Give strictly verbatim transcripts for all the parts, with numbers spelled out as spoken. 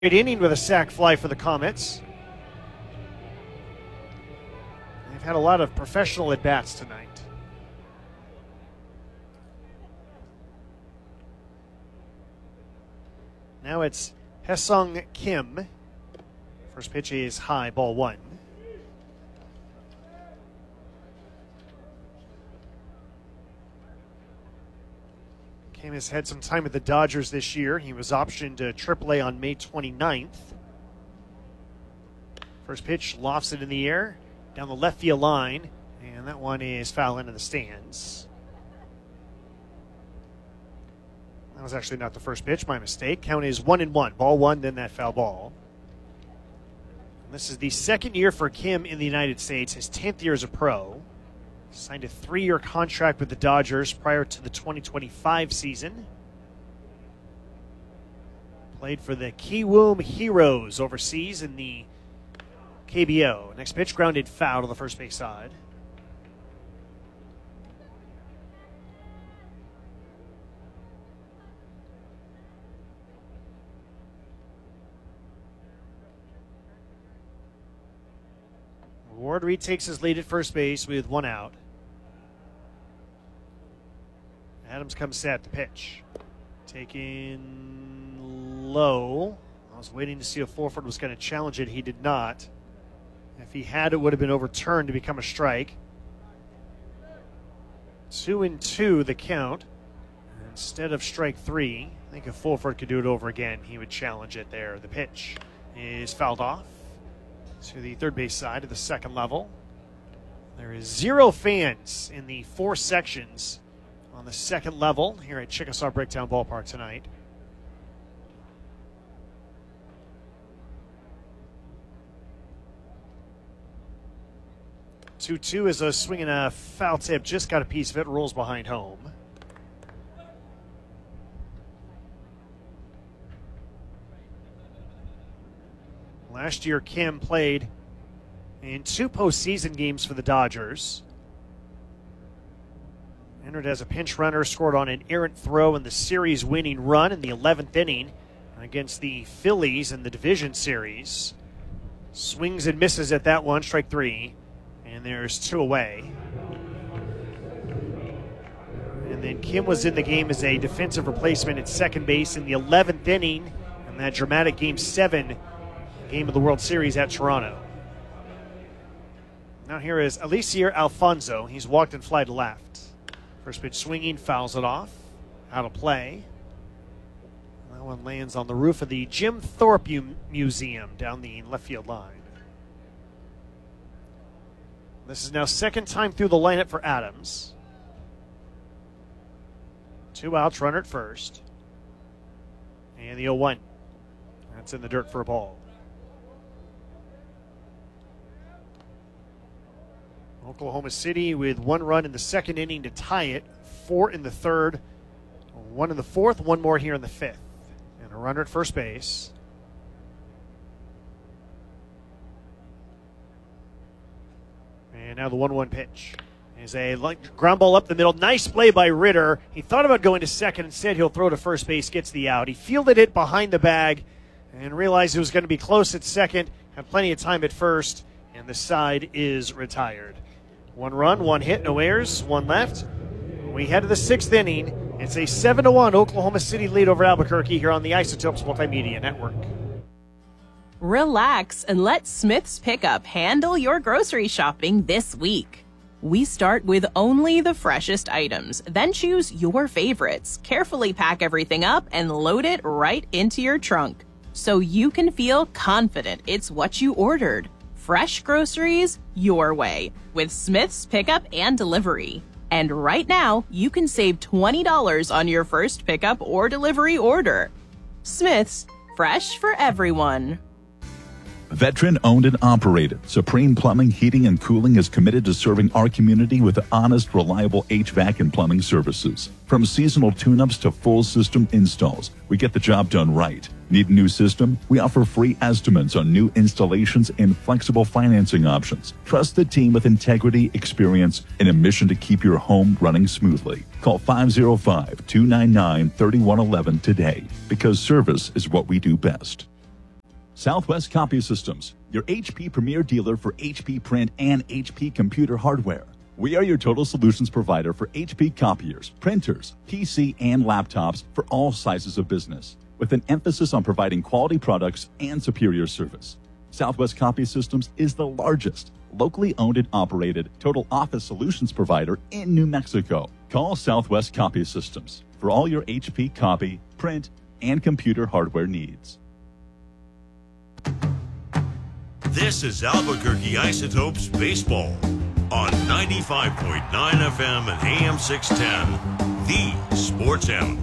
Great inning with a sac fly for the Comets. They've had a lot of professional at-bats tonight. Now it's Haesung Kim. First pitch is high, ball one. Kim has had some time with the Dodgers this year. He was optioned to triple A on May twenty-ninth. First pitch lofts it in the air down the left field line, and that one is foul into the stands. That was actually not the first pitch, my mistake. Count is one and one. Ball one, then that foul ball. And this is the second year for Kim in the United States, his tenth year as a pro. Signed a three-year contract with the Dodgers prior to the twenty twenty-five season. Played for the Kiwoom Heroes overseas in the K B O. Next pitch grounded foul to the first base side. Ward retakes his lead at first base with one out. Adams comes set to pitch. Taken low. I was waiting to see if Fulford was going to challenge it. He did not. If he had, it would have been overturned to become a strike. Two and two the count. Instead of strike three, I think if Fulford could do it over again, he would challenge it there. The pitch is fouled off to the third base side of the second level. There is zero fans in the four sections on the second level here at Chickasaw Bricktown Ballpark tonight. two two is a swing and a foul tip. Just got a piece of it. Rolls behind home. Last year, Kim played in two postseason games for the Dodgers. Entered as a pinch runner, scored on an errant throw in the series-winning run in the eleventh inning against the Phillies in the division series. Swings and misses at that one, strike three, and there's two away. And then Kim was in the game as a defensive replacement at second base in the eleventh inning in that dramatic Game seven game of the World Series at Toronto. Now here is Elieser Alfonso. He's walked and fly to left. First pitch swinging, fouls it off. Out of play. That one lands on the roof of the Jim Thorpe U- Museum down the left field line. This is now second time through the lineup for Adams. Two outs, runner at first. And the oh one. That's in the dirt for a ball. Oklahoma City with one run in the second inning to tie it, four in the third, one in the fourth, one more here in the fifth. And a runner at first base. And now the one one pitch is a ground ball up the middle. Nice play by Ritter. He thought about going to second. Instead, he'll throw to first base, gets the out. He fielded it behind the bag and realized it was going to be close at second. Had plenty of time at first, and the side is retired. One run, one hit, no errors, one left. We head to the sixth inning. It's a seven to one Oklahoma City lead over Albuquerque here on the Isotopes Multimedia Network. Relax and let Smith's Pickup handle your grocery shopping this week. We start with only the freshest items, then choose your favorites, carefully pack everything up, and load it right into your trunk so you can feel confident it's what you ordered. Fresh groceries your way with Smith's Pickup and Delivery. And right now, you can save twenty dollars on your first pickup or delivery order. Smith's, fresh for everyone. Veteran owned and operated, Supreme Plumbing, Heating, and Cooling is committed to serving our community with honest, reliable H V A C and plumbing services. From seasonal tune-ups to full system installs, we get the job done right. Need a new system? We offer free estimates on new installations and flexible financing options. Trust the team with integrity, experience, and a mission to keep your home running smoothly. Call five oh five, two nine nine, three one one one today, because service is what we do best. Southwest Copy Systems, your H P premier dealer for H P print and H P computer hardware. We are your total solutions provider for H P copiers, printers, P C, and laptops for all sizes of business, with an emphasis on providing quality products and superior service. Southwest Copy Systems is the largest, locally owned and operated total office solutions provider in New Mexico. Call Southwest Copy Systems for all your H P copy, print, and computer hardware needs. This is Albuquerque Isotopes Baseball on ninety-five point nine F M and A M six ten, the Sports Animal.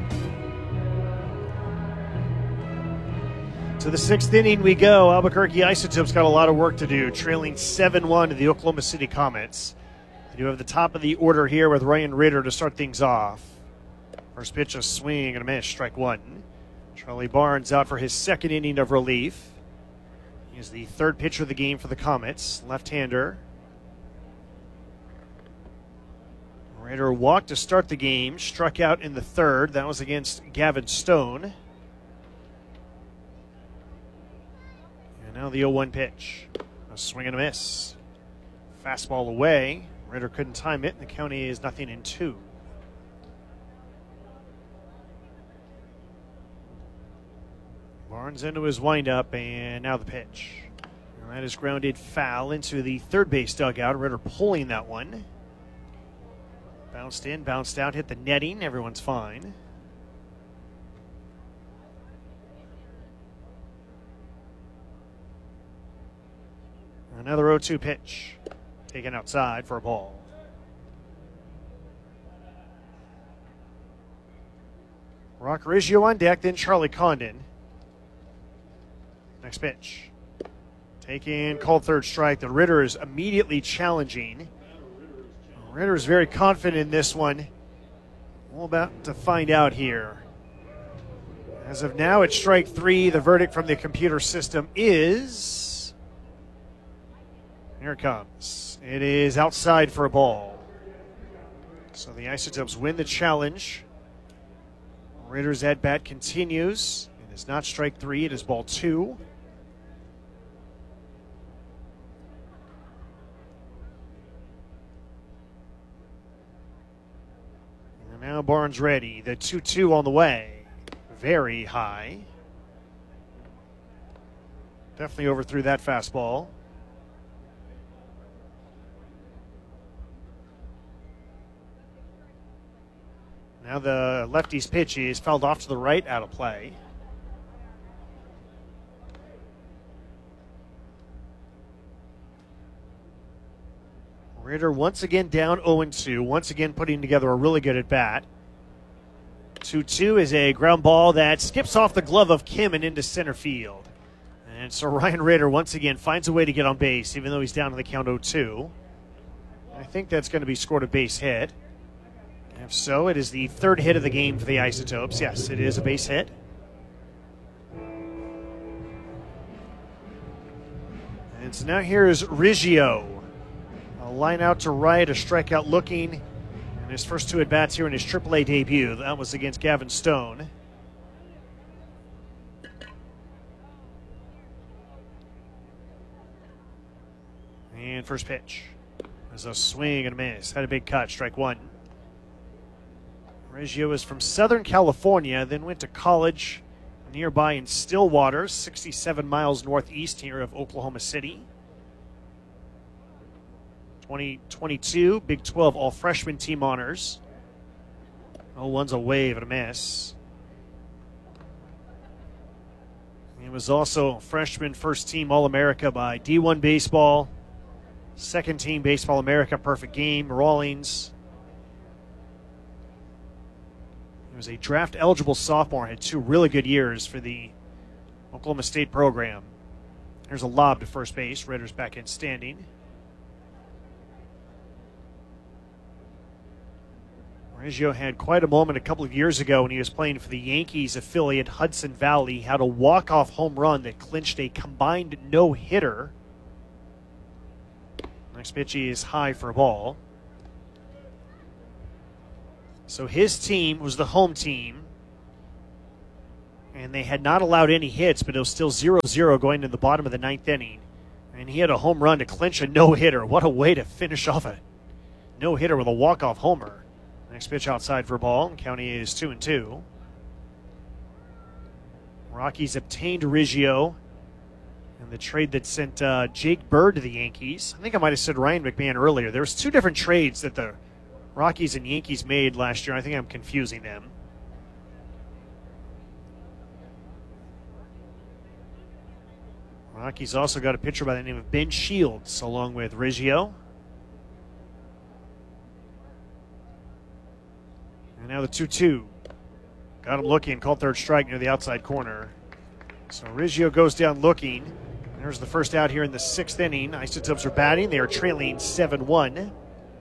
To the sixth inning we go. Albuquerque Isotopes got a lot of work to do, trailing seven one to the Oklahoma City Comets. They do have the top of the order here with Ryan Ritter to start things off. First pitch, a swing and a miss, strike one. Charlie Barnes out for his second inning of relief. He is the third pitcher of the game for the Comets, left-hander. Ritter walked to start the game, struck out in the third. That was against Gavin Stone. And now the oh one pitch. A swing and a miss. Fastball away. Ritter couldn't time it, and the count is nothing in two. Barnes into his windup, and now the pitch. And that is grounded foul into the third base dugout. Ritter pulling that one. Bounced in, bounced out, hit the netting. Everyone's fine. Another oh two pitch. Taken outside for a ball. Rock Riggio on deck, then Charlie Condon. Next pitch. Taken, called third strike. The Ritter is immediately challenging. Ritter is very confident in this one. We're about to find out here. As of now, it's strike three. The verdict from the computer system is... Here it comes. It is outside for a ball. So the Isotopes win the challenge. Ritter's at-bat continues. It is not strike three. It is ball two. And now Barnes ready. The two two on the way. Very high. Definitely overthrew that fastball. Now the lefty's pitch is fouled off to the right, out of play. Ritter once again down oh two, once again putting together a really good at-bat. two two is a ground ball that skips off the glove of Kim and into center field. And so Ryan Ritter once again finds a way to get on base, even though he's down in the count oh two. I think that's going to be scored a base hit. If so, it is the third hit of the game for the Isotopes. Yes, it is a base hit. And so now here is Riggio. A line out to right, a strikeout looking. And his first two at-bats here in his triple A debut. That was against Gavin Stone. And first pitch. There's a swing and a miss. Had a big cut, strike one. Riggio is from Southern California, then went to college nearby in Stillwater, sixty-seven miles northeast here of Oklahoma City. twenty twenty-two Big twelve All-Freshman team honors. oh one's a wave and a miss. He was also freshman first team All-America by D one Baseball, second team Baseball America Perfect Game, Rawlings. He was a draft-eligible sophomore, had two really good years for the Oklahoma State program. There's a lob to first base. Ritter's back in standing. Riggio had quite a moment a couple of years ago when he was playing for the Yankees affiliate Hudson Valley. He had a walk-off home run that clinched a combined no-hitter. Next pitch is high for a ball. So his team was the home team, and they had not allowed any hits, but it was still zero zero going to the bottom of the ninth inning. And he had a home run to clinch a no-hitter. What a way to finish off a no-hitter with a walk-off homer. Next pitch outside for ball. County is two and two. Rockies obtained Riggio in the trade that sent uh, Jake Bird to the Yankees. I think I might have said Ryan McMahon earlier. There was two different trades that the Rockies and Yankees made last year. I think I'm confusing them. Rockies also got a pitcher by the name of Ben Shields along with Riggio. And now the two two. Got him looking, called third strike near the outside corner. So Riggio goes down looking. There's the first out here in the sixth inning. Isotopes are batting. They are trailing seven one.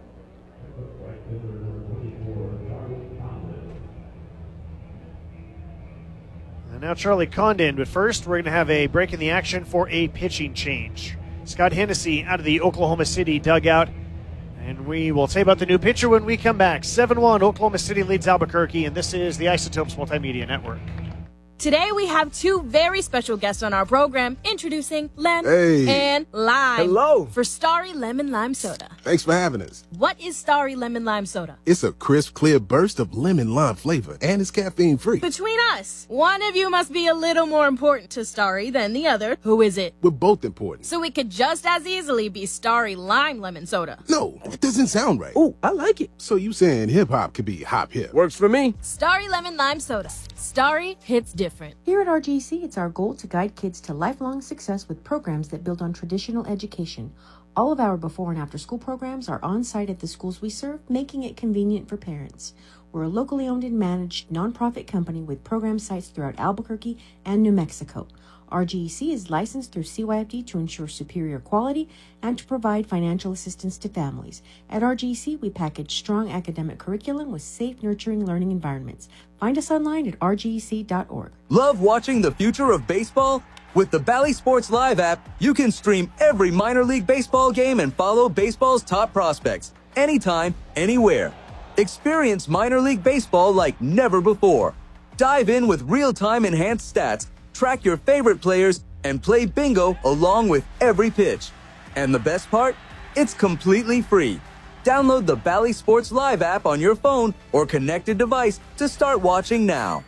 And now Charlie Condon, but first we're going to have a break in the action for a pitching change. Scott Hennessy out of the Oklahoma City dugout. And we will say about the new pitcher when we come back. seven one, Oklahoma City leads Albuquerque, and this is the Isotopes Multimedia Network. Today we have two very special guests on our program, introducing Lem Hey. and Lime. Hello. For Starry Lemon Lime Soda. Thanks for having us. What is Starry Lemon Lime Soda? It's a crisp, clear burst of lemon lime flavor, and it's caffeine free. Between us, one of you must be a little more important to Starry than the other. Who is it? We're both important. So it could just as easily be Starry Lime Lemon Soda. No, that doesn't sound right. Oh, I like it. So you saying hip hop could be hop hip? Works for me. Starry Lemon Lime Soda. Starry hits different. Here at R G C, it's our goal to guide kids to lifelong success with programs that build on traditional education. All of our before and after school programs are on site at the schools we serve, making it convenient for parents. We're a locally owned and managed nonprofit company with program sites throughout Albuquerque and New Mexico. R G E C is licensed through C Y F D to ensure superior quality and to provide financial assistance to families. At R G E C, we package strong academic curriculum with safe, nurturing learning environments. Find us online at r g e c dot org. Love watching the future of baseball? With the Bally Sports Live app, you can stream every minor league baseball game and follow baseball's top prospects anytime, anywhere. Experience minor league baseball like never before. Dive in with real-time enhanced stats, track your favorite players, and play bingo along with every pitch. And the best part? It's completely free. Download the Bally Sports Live app on your phone or connected device to start watching now.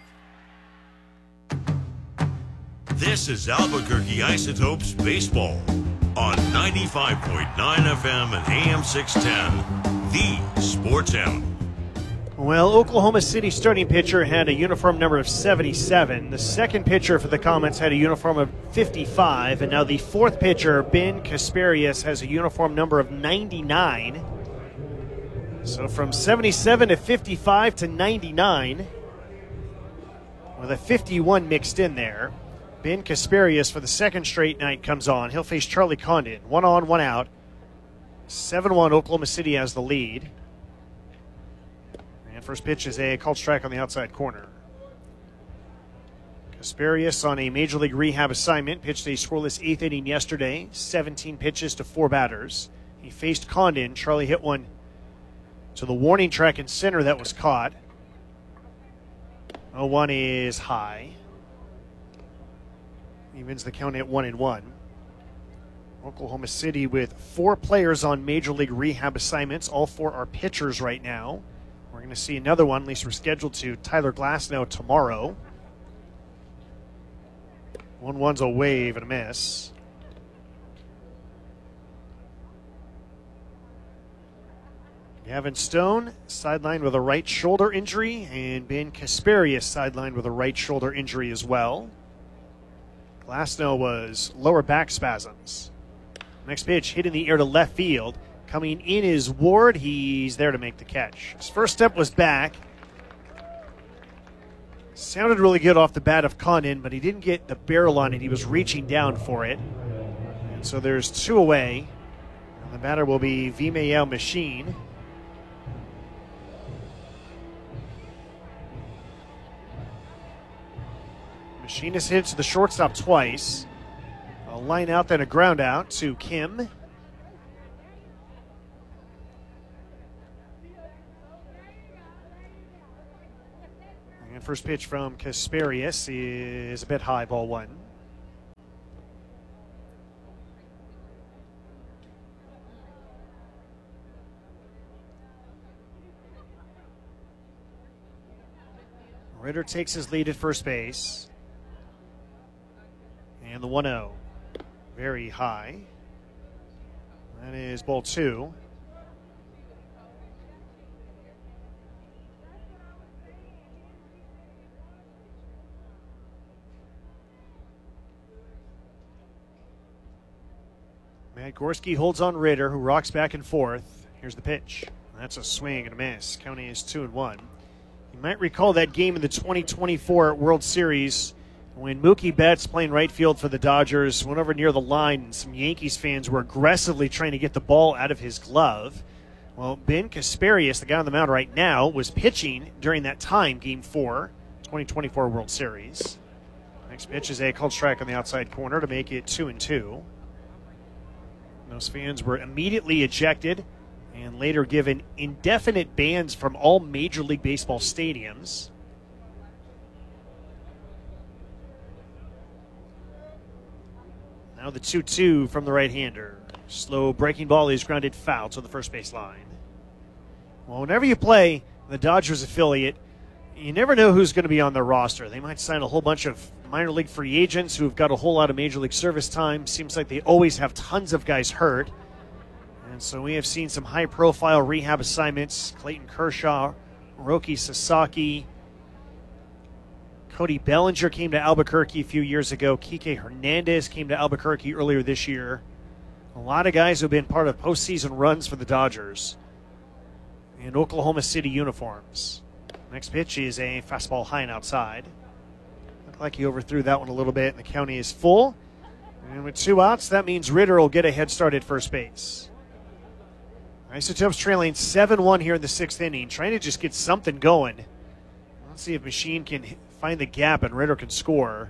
This is Albuquerque Isotopes Baseball on ninety-five point nine F M and A M six ten, the Sports Animal. Well, Oklahoma City starting pitcher had a uniform number of seventy-seven. The second pitcher for the Comets had a uniform of fifty-five. And now the fourth pitcher, Ben Kasparius, has a uniform number of ninety-nine. So from seventy-seven to fifty-five to ninety-nine, with a fifty-one mixed in there. Ben Kasparius for the second straight night comes on. He'll face Charlie Condon. One on, one out. seven one, Oklahoma City has the lead. And first pitch is a called strike on the outside corner. Kasparius on a Major League rehab assignment. Pitched a scoreless eighth inning yesterday. seventeen pitches to four batters. He faced Condon. Charlie hit one to the warning track in center that was caught. oh one is high. Evens the count at one and one. Oklahoma City with four players on Major League rehab assignments. All four are pitchers right now. We're going to see another one, at least we're scheduled to, Tyler Glasnow tomorrow. one one's a wave and a miss. Gavin Stone sidelined with a right shoulder injury, and Ben Kasparius sidelined with a right shoulder injury as well. Glasnow was lower back spasms. Next pitch hit in the air to left field. Coming in is Ward. He's there to make the catch. His first step was back. Sounded really good off the bat of Condon, but he didn't get the barrel on it. He was reaching down for it. And so there's two away. And the batter will be Vimael Machine. Machine has hit to the shortstop twice. A line out, then a ground out to Kim. And first pitch from Kasperius is a bit high, ball one. Ritter takes his lead at first base. And the one oh. Very high. That is ball two. Matt Gorski holds on Ritter, who rocks back and forth. Here's the pitch. That's a swing and a miss. County is two and one. You might recall that game in the twenty twenty-four World Series when Mookie Betts, playing right field for the Dodgers, went over near the line and some Yankees fans were aggressively trying to get the ball out of his glove. Well, Ben Kasperius, the guy on the mound right now, was pitching during that time, game four, twenty twenty-four World Series. Next pitch is a called strike on the outside corner to make it two and two. Those fans were immediately ejected and later given indefinite bans from all Major League Baseball stadiums. Now the two two from the right-hander. Slow breaking ball is grounded foul to the first base line. Well, whenever you play the Dodgers affiliate, you never know who's going to be on their roster. They might sign a whole bunch of minor league free agents who've got a whole lot of Major League service time. Seems like they always have tons of guys hurt. And so we have seen some high-profile rehab assignments. Clayton Kershaw, Roki Sasaki, Cody Bellinger came to Albuquerque a few years ago. Kike Hernandez came to Albuquerque earlier this year. A lot of guys who have been part of postseason runs for the Dodgers in Oklahoma City uniforms. Next pitch is a fastball high and outside. Looked like he overthrew that one a little bit, and the County is full. And with two outs, that means Ritter will get a head start at first base. Isotopes trailing seven one here in the sixth inning, trying to just get something going. Let's see if Machine can find the gap and Ritter can score.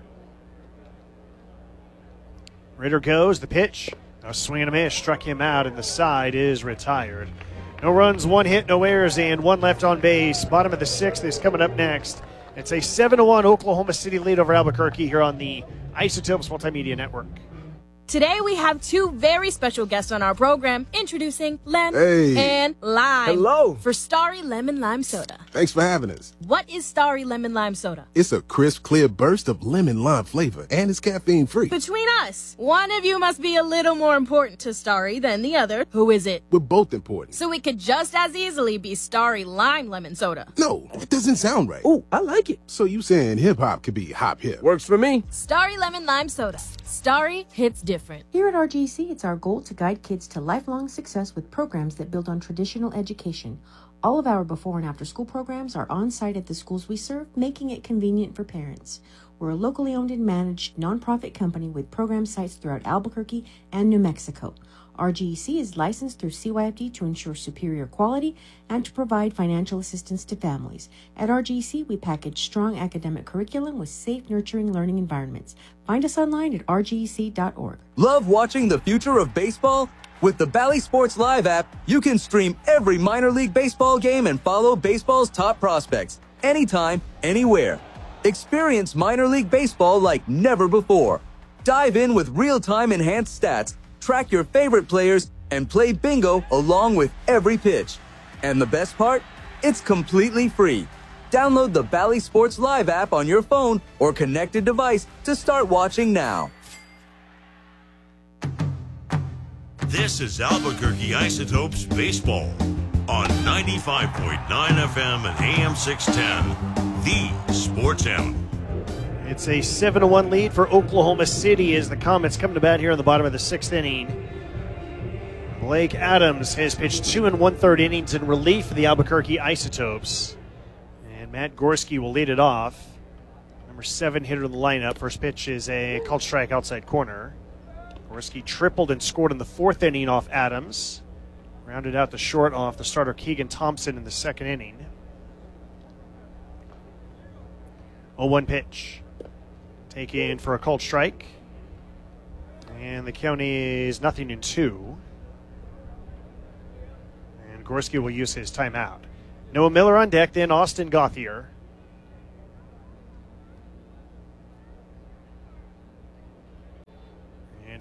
Ritter goes, the pitch. A swing and a miss, struck him out, and the side is retired. No runs, one hit, no errors, and one left on base. Bottom of the sixth is coming up next. It's a seven to one Oklahoma City lead over Albuquerque here on the Isotopes Multimedia Network. Today we have two very special guests on our program, introducing Lem Hey. and Lime. Hello. For Starry Lemon Lime Soda. Thanks for having us. What is Starry Lemon Lime Soda? It's a crisp, clear burst of lemon lime flavor, and it's caffeine free. Between us, one of you must be a little more important to Starry than the other. Who is it? We're both important. So it could just as easily be Starry Lime Lemon Soda. No, it doesn't sound right. Oh, I like it. So you saying hip hop could be hop hip? Works for me. Starry Lemon Lime Soda. Starry hits different. Here at R G C, it's our goal to guide kids to lifelong success with programs that build on traditional education. All of our before and after school programs are on site at the schools we serve, making it convenient for parents. We're a locally owned and managed nonprofit company with program sites throughout Albuquerque and New Mexico. R G E C is licensed through C Y F D to ensure superior quality and to provide financial assistance to families. At R G E C, we package strong academic curriculum with safe, nurturing learning environments. Find us online at r g e c dot org. Love watching the future of baseball? With the Bally Sports Live app, you can stream every minor league baseball game and follow baseball's top prospects anytime, anywhere. Experience minor league baseball like never before. Dive in with real-time enhanced stats, track your favorite players, and play bingo along with every pitch. And the best part? It's completely free. Download the Bally Sports Live app on your phone or connected device to start watching now. This is Albuquerque Isotopes Baseball on ninety-five point nine F M and A M six ten, the Sports Animal. It's a seven to one lead for Oklahoma City as the Comets come to bat here in the bottom of the sixth inning. Blake Adams has pitched two and one-third innings in relief for the Albuquerque Isotopes. And Matt Gorski will lead it off. Number seven hitter in the lineup. First pitch is a called strike outside corner. Gorski tripled and scored in the fourth inning off Adams. Rounded out the short off the starter Keegan Thompson in the second inning. oh one pitch. Taken for a called strike. And the count is nothing in two. And Gorski will use his timeout. Noah Miller on deck, then Austin Gauthier.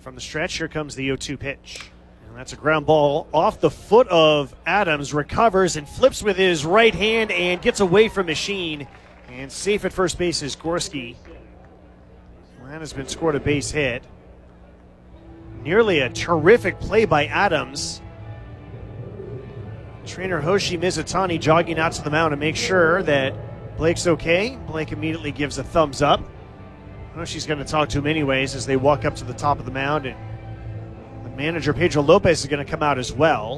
from the stretch, here comes the oh two pitch. And that's a ground ball off the foot of Adams, recovers and flips with his right hand and gets away from Machine. And safe at first base is Gorski. That has been scored a base hit. Nearly a terrific play by Adams. Trainer Hoshi Mizutani jogging out to the mound to make sure that Blake's okay. Blake immediately gives a thumbs up. Hoshi's going to talk to him anyways as they walk up to the top of the mound, and the manager Pedro Lopez is going to come out as well.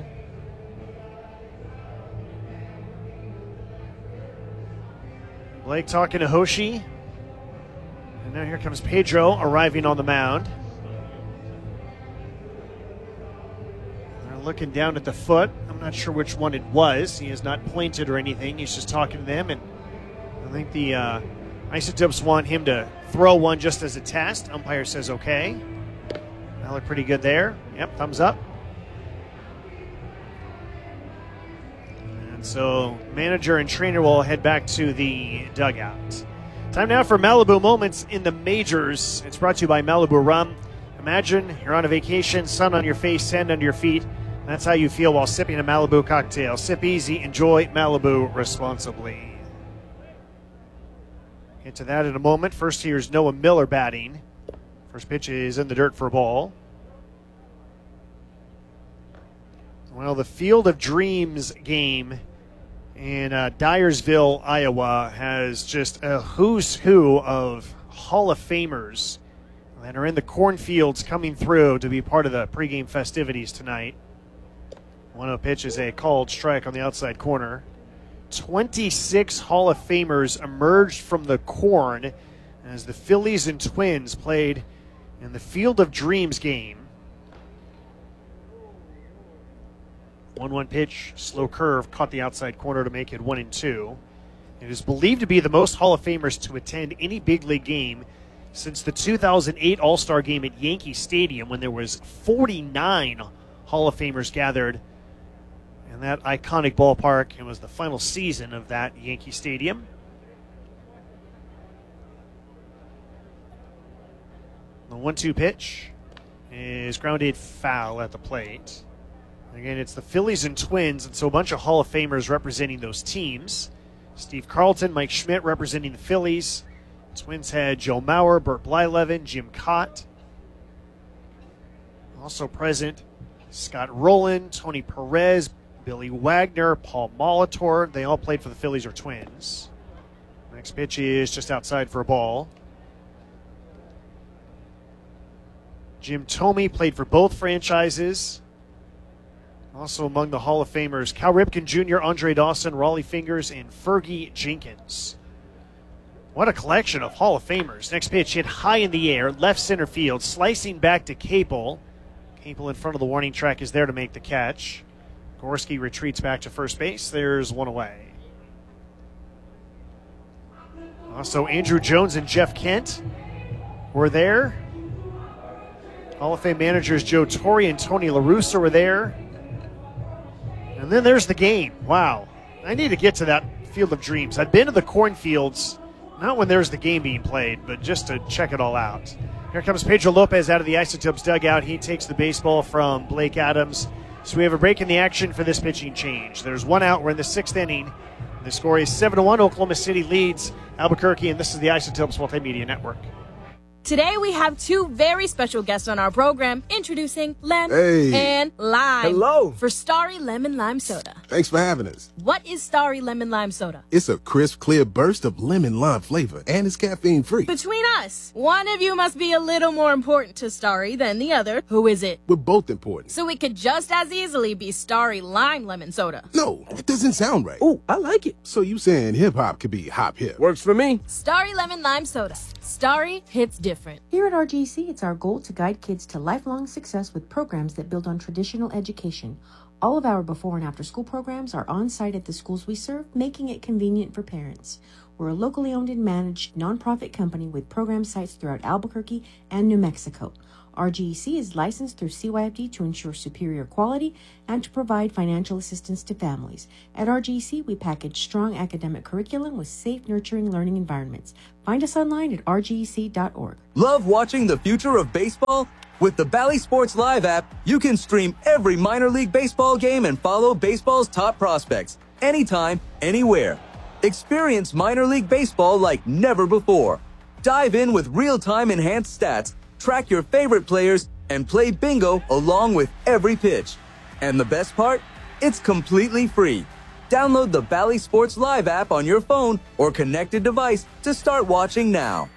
Blake talking to Hoshi. And now here comes Pedro arriving on the mound. They're looking down at the foot. I'm not sure which one it was. He has not pointed or anything. He's just talking to them. And I think the uh, Isotopes want him to throw one just as a test. Umpire says okay. That looked pretty good there. Yep, thumbs up. And so manager and trainer will head back to the dugout. Time now for Malibu Moments in the Majors. It's brought to you by Malibu Rum. Imagine you're on a vacation, sun on your face, sand under your feet. That's how you feel while sipping a Malibu cocktail. Sip easy, enjoy Malibu responsibly. Get to that in a moment. First, here's Noah Miller batting. First pitch is in the dirt for a ball. Well, the Field of Dreams game in uh, Dyersville, Iowa, has just a who's who of Hall of Famers that are in the cornfields coming through to be part of the pregame festivities tonight. one oh pitch is a called strike on the outside corner. twenty-six Hall of Famers emerged from the corn as the Phillies and Twins played in the Field of Dreams game. one one pitch, slow curve, caught the outside corner to make it one and two. It is believed to be the most Hall of Famers to attend any big league game since the two thousand eight All-Star game at Yankee Stadium, when there was forty-nine Hall of Famers gathered in that iconic ballpark. It was the final season of that Yankee Stadium. The one two pitch is grounded foul at the plate. Again, it's the Phillies and Twins, and so a bunch of Hall of Famers representing those teams. Steve Carlton, Mike Schmidt representing the Phillies. Twins had Joe Mauer, Burt Blyleven, Jim Cott. Also present, Scott Rowland, Tony Perez, Billy Wagner, Paul Molitor. They all played for the Phillies or Twins. Next pitch is just outside for a ball. Jim Thome played for both franchises. Also among the Hall of Famers, Cal Ripken Junior, Andre Dawson, Raleigh Fingers, and Fergie Jenkins. What a collection of Hall of Famers. Next pitch hit high in the air, left center field, slicing back to Capel. Capel in front of the warning track is there to make the catch. Gorski retreats back to first base. There's one away. Also, Andrew Jones and Jeff Kent were there. Hall of Fame managers Joe Torre and Tony La Russa were there. And then there's the game. Wow. I need to get to that Field of Dreams. I've been to the cornfields, not when there's the game being played, but just to check it all out. Here comes Pedro Lopez out of the Isotopes dugout. He takes the baseball from Blake Adams. So we have a break in the action for this pitching change. There's one out. We're in the sixth inning. The score is seven to one. Oklahoma City leads Albuquerque, and this is the Isotopes Multimedia Network. Today we have two very special guests on our program, introducing Lem Hey. and Lime. Hello. For Starry Lemon Lime Soda. Thanks for having us. What is Starry Lemon Lime Soda? It's a crisp, clear burst of lemon lime flavor, and it's caffeine free. Between us, one of you must be a little more important to Starry than the other. Who is it? We're both important. So it could just as easily be Starry Lime Lemon Soda. No, that doesn't sound right. Ooh, I like it. So you saying hip hop could be hop hip? Works for me. Starry Lemon Lime Soda. Starry hits different. Here at R G C, it's our goal to guide kids to lifelong success with programs that build on traditional education. All of our before and after school programs are on site at the schools we serve, making it convenient for parents. We're a locally owned and managed nonprofit company with program sites throughout Albuquerque and New Mexico. R G E C is licensed through C Y F D to ensure superior quality and to provide financial assistance to families. At R G E C, we package strong academic curriculum with safe, nurturing learning environments. Find us online at r g e c dot org. Love watching the future of baseball? With the Bally Sports Live app, you can stream every minor league baseball game and follow baseball's top prospects anytime, anywhere. Experience minor league baseball like never before. Dive in with real-time enhanced stats, track your favorite players, and play bingo along with every pitch. And the best part? It's completely free. Download the Bally Sports Live app on your phone or connected device to start watching now.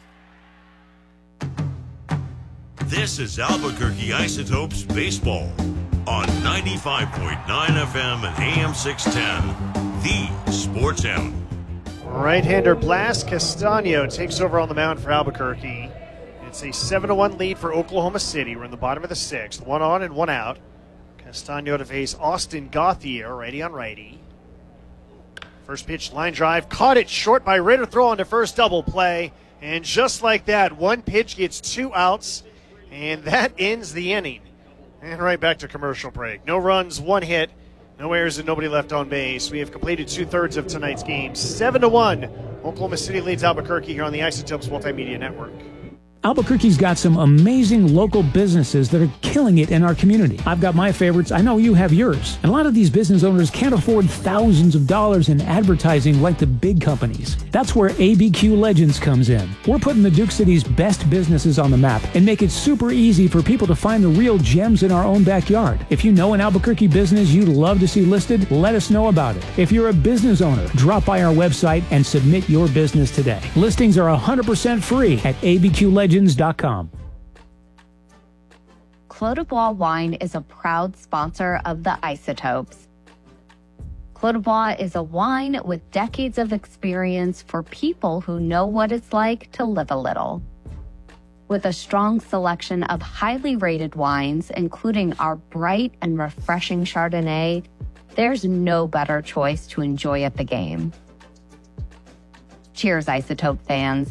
This is Albuquerque Isotopes Baseball on ninety-five point nine F M and A M six ten, the Sports Hound. Right-hander Blas Castaño takes over on the mound for Albuquerque. It's a seven to one lead for Oklahoma City. We're in the bottom of the sixth. One on and one out. Castaño to face Austin Gauthier, righty on righty. First pitch, line drive. Caught it short by Ritter. Throw on to first, double play. And just like that, one pitch gets two outs. And that ends the inning. And right back to commercial break. No runs, one hit, no errors, and nobody left on base. We have completed two-thirds of tonight's game. Seven to one. Oklahoma City leads Albuquerque here on the Isotopes Multimedia Network. Albuquerque's got some amazing local businesses that are killing it in our community. I've got my favorites. I know you have yours. And a lot of these business owners can't afford thousands of dollars in advertising like the big companies. That's where A B Q Legends comes in. We're putting the Duke City's best businesses on the map and make it super easy for people to find the real gems in our own backyard. If you know an Albuquerque business you'd love to see listed, let us know about it. If you're a business owner, drop by our website and submit your business today. Listings are one hundred percent free at A B Q legends dot com. Clos du Bois Wine is a proud sponsor of the Isotopes. Clos du Bois is a wine with decades of experience for people who know what it's like to live a little. With a strong selection of highly rated wines, including our bright and refreshing Chardonnay, there's no better choice to enjoy at the game. Cheers, Isotope fans.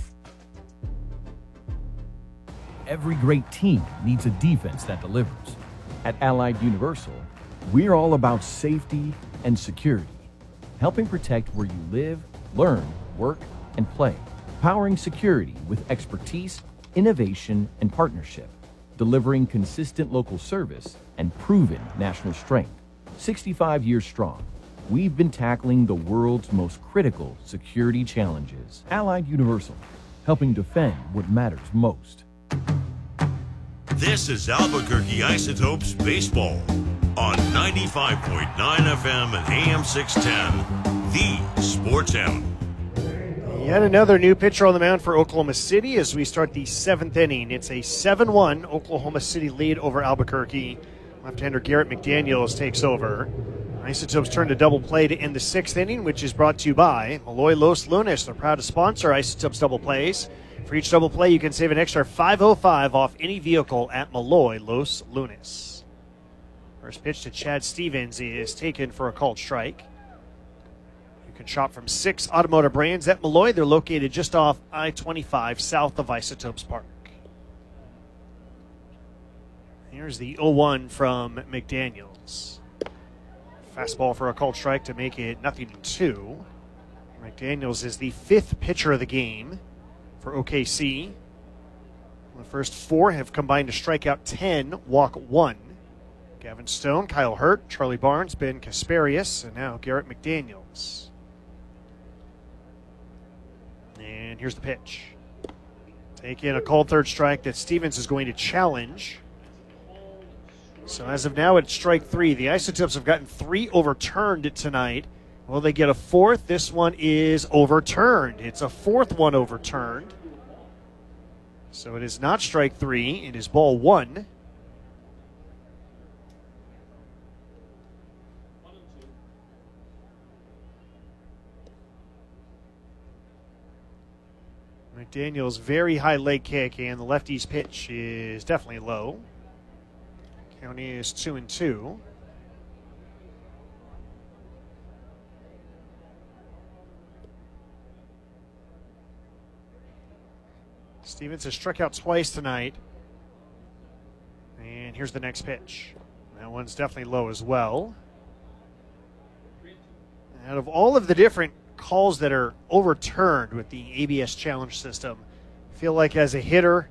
Every great team needs a defense that delivers. At Allied Universal, we're all about safety and security, helping protect where you live, learn, work, and play, powering security with expertise, innovation, and partnership, delivering consistent local service and proven national strength. sixty-five years strong, we've been tackling the world's most critical security challenges. Allied Universal, helping defend what matters most. This is Albuquerque Isotopes Baseball on ninety-five point nine F M and A M six ten, the Sports Hound. Yet another new pitcher on the mound for Oklahoma City as we start the seventh inning. It's a seven one Oklahoma City lead over Albuquerque. Left-hander Garrett McDaniels takes over. Isotopes turn to double play to end the sixth inning, which is brought to you by Malloy Los Lunas. They're proud to sponsor Isotopes double plays. For each double play, you can save an extra five oh five off any vehicle at Malloy Los Lunas. First pitch to Chad Stevens is taken for a called strike. You can shop from six automotive brands at Malloy. They're located just off I twenty-five south of Isotopes Park. Here's the oh one from McDaniels. Fastball for a called strike to make it nothing to two. McDaniels is the fifth pitcher of the game for O K C. The first four have combined to strike out ten, walk one. Gavin Stone, Kyle Hurt, Charlie Barnes, Ben Kasparius, and now Garrett McDaniels. And here's the pitch. Taking a called third strike that Stevens is going to challenge. So as of now, it's strike three. The Isotopes have gotten three overturned tonight. Will they get a fourth? This one is overturned. It's a fourth one overturned. So it is not strike three. It is ball one. McDaniels' very high leg kick, and the lefty's pitch is definitely low. Count is two and two. Stevens has struck out twice tonight. And here's the next pitch. That one's definitely low as well. Out of all of the different calls that are overturned with the A B S challenge system, I feel like as a hitter,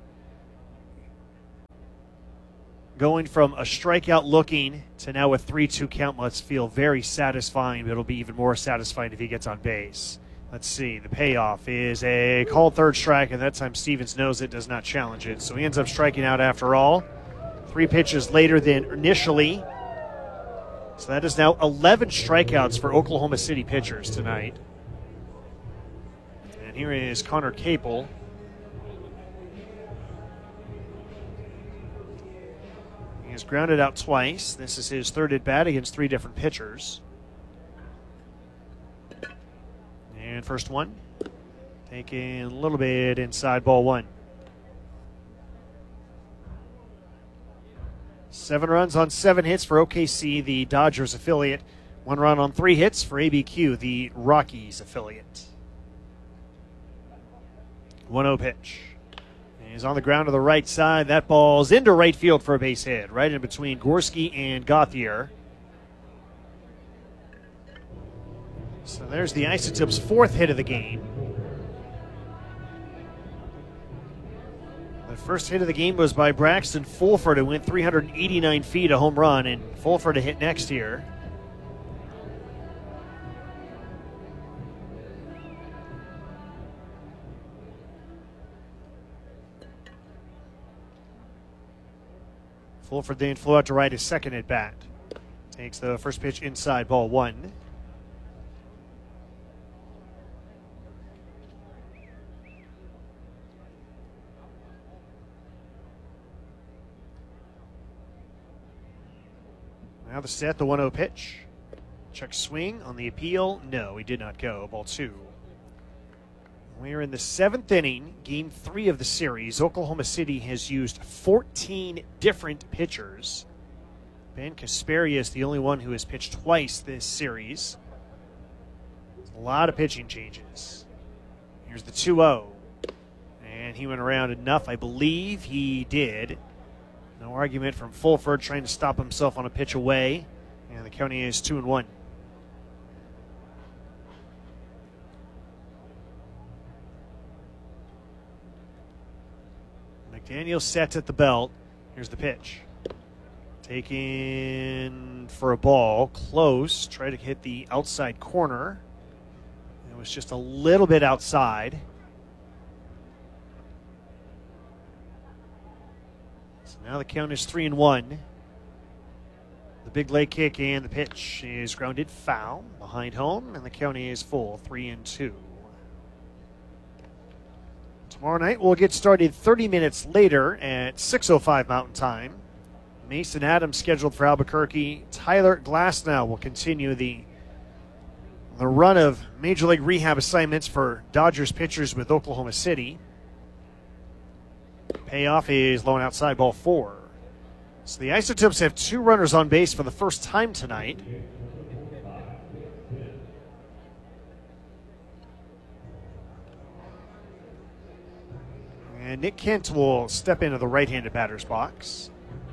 going from a strikeout looking to now a three two count must feel very satisfying, but it'll be even more satisfying if he gets on base. Let's see. The payoff is a called third strike, and that time Stevens knows it, does not challenge it. So he ends up striking out after all. Three pitches later than initially. So that is now eleven strikeouts for Oklahoma City pitchers tonight. And here is Connor Capel. He has grounded out twice. This is his third at bat against three different pitchers. And first one, taking a little bit inside, ball one. Seven runs on seven hits for O K C, the Dodgers affiliate. One run on three hits for A B Q, the Rockies affiliate. one oh pitch. He's on the ground to the right side. That ball's into right field for a base hit, right in between Gorski and Gauthier. So there's the Isotopes' fourth hit of the game. The first hit of the game was by Braxton Fulford, who went three hundred eighty-nine feet, a home run, and Fulford to hit next here. Fulford then flew out to right his second at bat. Takes the first pitch inside, ball one. Now the set, the one oh pitch. Check swing on the appeal. No, he did not go. Ball two. We're in the seventh inning, game three of the series. Oklahoma City has used fourteen different pitchers. Ben Kasperi is the only one who has pitched twice this series. A lot of pitching changes. Here's the two oh. And he went around enough, I believe he did. No argument from Fulford trying to stop himself on a pitch away. And the county is two and one. McDaniel sets at the belt. Here's the pitch. Taken for a ball. Close. Try to hit the outside corner. It was just a little bit outside. So now the count is three and one. The big leg kick and the pitch is grounded foul behind home, and the count is full, three and two. Tomorrow night we'll get started thirty minutes later at six oh five Mountain Time. Mason Adams scheduled for Albuquerque. Tyler Glasnow will continue the the run of Major League rehab assignments for Dodgers pitchers with Oklahoma City. Payoff is low and outside, ball four. So the Isotopes have two runners on base for the first time tonight. And Nick Kent will step into the right-handed batter's box.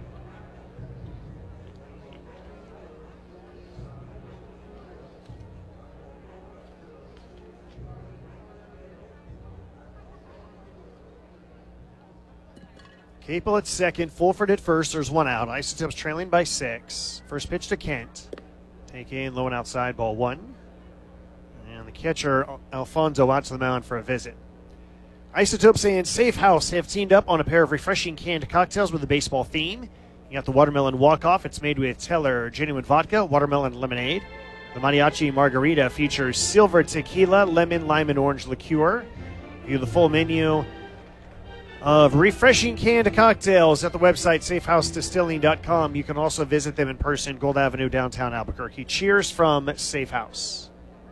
Capel at second, Fulford at first. There's one out. Isotopes trailing by six. First pitch to Kent. Taken low and outside, ball one. And the catcher, Alfonso, out to the mound for a visit. Isotopes and Safe House have teamed up on a pair of refreshing canned cocktails with a baseball theme. You got the Watermelon Walk-Off. It's made with Teller Genuine Vodka, Watermelon Lemonade. The Mariachi Margarita features Silver Tequila, Lemon, Lime, and Orange Liqueur. View the full menu of refreshing canned cocktails at the website safe house distilling dot com. You can also visit them in person, Gold Avenue, downtown Albuquerque. Cheers from Safe House.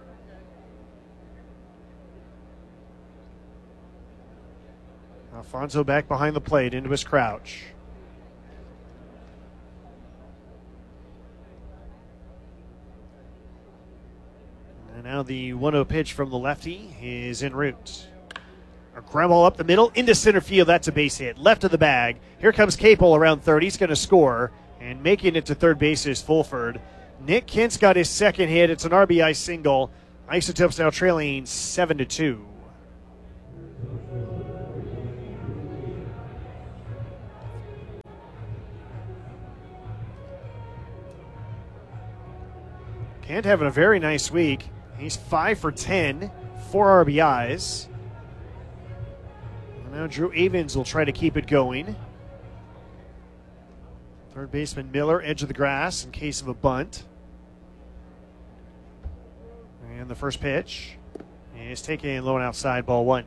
Alfonso back behind the plate into his crouch. And now the one oh pitch from the lefty is en route. A ground ball up the middle into center field. That's a base hit. Left of the bag. Here comes Capel around third. He's going to score. And making it to third base is Fulford. Nick Kent's got his second hit. It's an R B I single. Isotopes now trailing seven to two. Kent having a very nice week. He's five for ten, four R B Is. And now Drew Avens will try to keep it going. Third baseman Miller, edge of the grass in case of a bunt. And the first pitch is taken low and outside, ball one.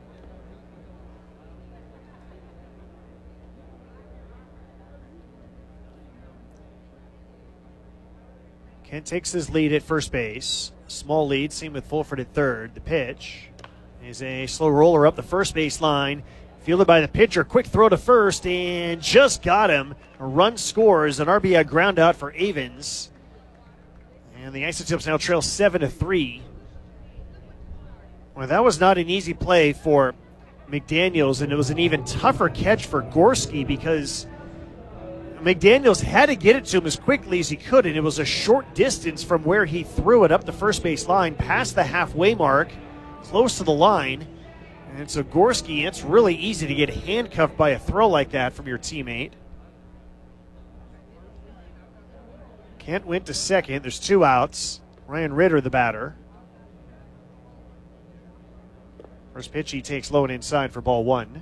Kent takes his lead at first base. Small lead, same with Fulford at third. The pitch is a slow roller up the first base line. Fielded by the pitcher. Quick throw to first and just got him. A run scores. An R B I ground out for Avens. And the Isotopes now trail seven to three. Well, that was not an easy play for McDaniels, and it was an even tougher catch for Gorski because McDaniels had to get it to him as quickly as he could, and it was a short distance from where he threw it up the first base line, past the halfway mark, close to the line. And so Gorski, it's really easy to get handcuffed by a throw like that from your teammate. Kent went to second. There's two outs. Ryan Ritter, the batter. First pitch he takes low and inside for ball one.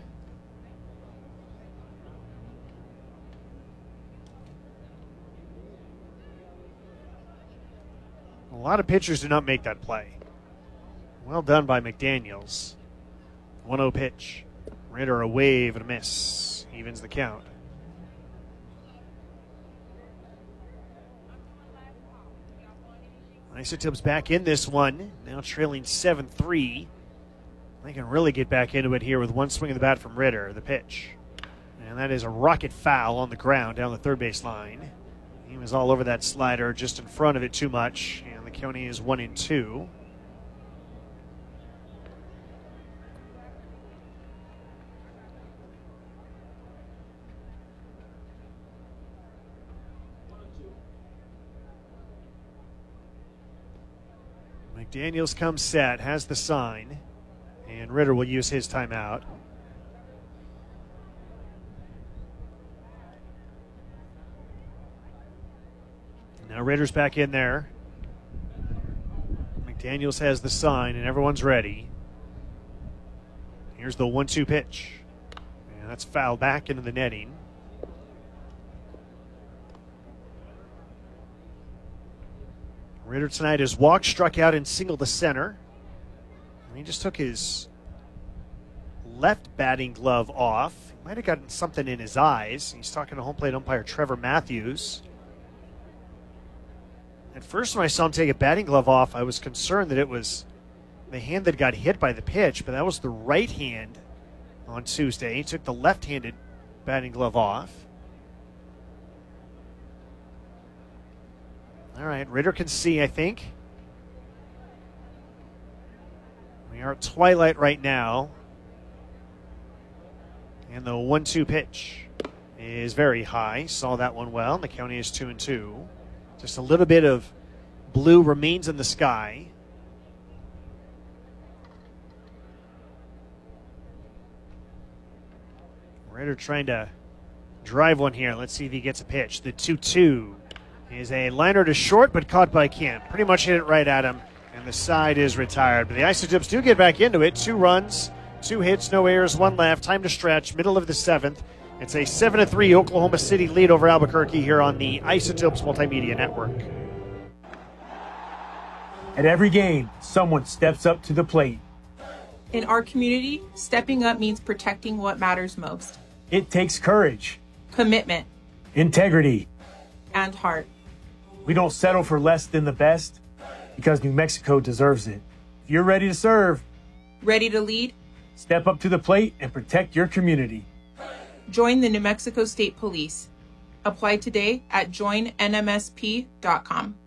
A lot of pitchers do not make that play. Well done by McDaniels. one oh pitch. Ritter a wave and a miss. Evens the count. Isotopes back in this one. Now trailing seven three. They can really get back into it here with one swing of the bat from Ritter. The pitch. And that is a rocket foul on the ground down the third base line. He was all over that slider, just in front of it too much. And the county is one and two. McDaniels comes set, has the sign, and Ritter will use his timeout. Now Ritter's back in there. McDaniels has the sign, and everyone's ready. Here's the one two pitch. And that's fouled back into the netting. Ritter tonight has walked, struck out, and singled to center. And he just took his left batting glove off. He might have gotten something in his eyes. He's talking to home plate umpire Trevor Matthews. At first, when I saw him take a batting glove off, I was concerned that it was the hand that got hit by the pitch, but that was the right hand on Tuesday. He took the left-handed batting glove off. All right, Ritter can see, I think. We are at twilight right now. And the one two pitch is very high. Saw that one well. The county is two and two. Just a little bit of blue remains in the sky. Ritter trying to drive one here. Let's see if he gets a pitch. The two two. Is a liner to short, but caught by Kent. Pretty much hit it right at him, and the side is retired. But the Isotopes do get back into it. Two runs, two hits, no errors, one left. Time to stretch, middle of the seventh. It's a seven to three Oklahoma City lead over Albuquerque here on the Isotopes Multimedia Network. At every game, someone steps up to the plate. In our community, stepping up means protecting what matters most. It takes courage, commitment, integrity, and heart. We don't settle for less than the best because New Mexico deserves it. If you're ready to serve, ready to lead, step up to the plate and protect your community. Join the New Mexico State Police. Apply today at join N M S P dot com.